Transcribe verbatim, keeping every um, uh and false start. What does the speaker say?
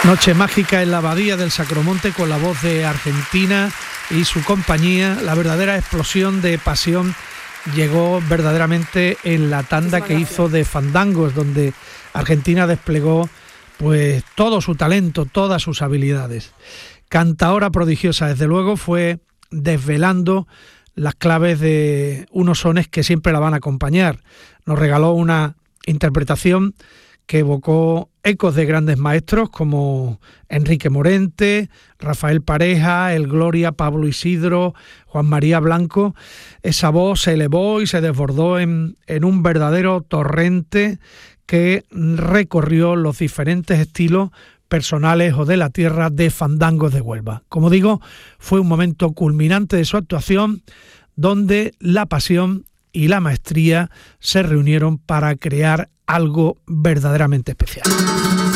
Noche mágica en la Abadía del Sacromonte con la voz de Argentina y su compañía. La verdadera explosión de pasión llegó verdaderamente en la tanda que hizo de fandangos, donde Argentina desplegó pues todo su talento, todas sus habilidades. Cantaora prodigiosa, desde luego, fue desvelando las claves de unos sones que siempre la van a acompañar. Nos regaló una interpretación que evocó ecos de grandes maestros como Enrique Morente, Rafael Pareja, El Gloria, Pablo Isidro, Juan María Blanco. Esa voz se elevó y se desbordó en, en un verdadero torrente que recorrió los diferentes estilos personales o de la tierra de fandangos de Huelva. Como digo, fue un momento culminante de su actuación donde la pasión y la maestría se reunieron para crear algo verdaderamente especial.